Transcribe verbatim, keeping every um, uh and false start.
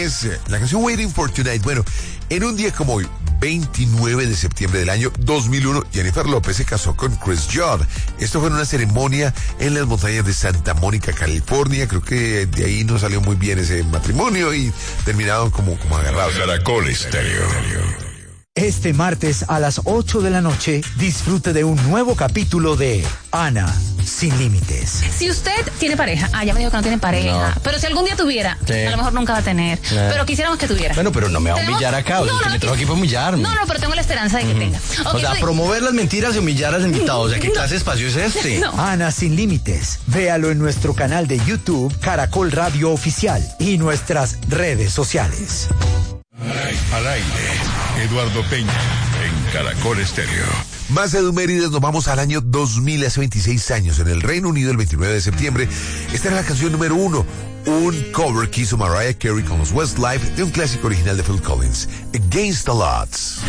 Es eh, la canción Waiting for Tonight. Bueno, en un día como hoy, veintinueve de septiembre del año dos mil uno, Jennifer López se casó con Chris Judd. Esto fue en una ceremonia en las montañas de Santa Mónica, California. Creo que de ahí no salió muy bien ese matrimonio y terminaron como, como agarrados. Caracol Estéreo. Este martes a las ocho de la noche, disfrute de un nuevo capítulo de Ana Sin Límites. Si usted tiene pareja, ah, ya me dijo que no tiene pareja, no. Pero si algún día tuviera, sí. A lo mejor nunca va a tener, no. Pero quisiéramos que tuviera. Bueno, pero no me va a humillar acá, no, o sea, no, que me trajo aquí para humillarme. No, no, pero tengo la esperanza de que mm. tenga. Okay, o sea, soy... promover las mentiras y humillar a los invitados, o sea, ¿qué no. clase de espacio es este? No. Ana Sin Límites, véalo en nuestro canal de YouTube, Caracol Radio Oficial, y nuestras redes sociales. Al aire, Eduardo Peña, en Caracol Estéreo. Más edumérides, nos vamos al año dos mil, hace veintiséis años, en el Reino Unido, el veintinueve de septiembre. Esta era la canción número uno, un cover que hizo Mariah Carey con los Westlife de un clásico original de Phil Collins, Against the Odds.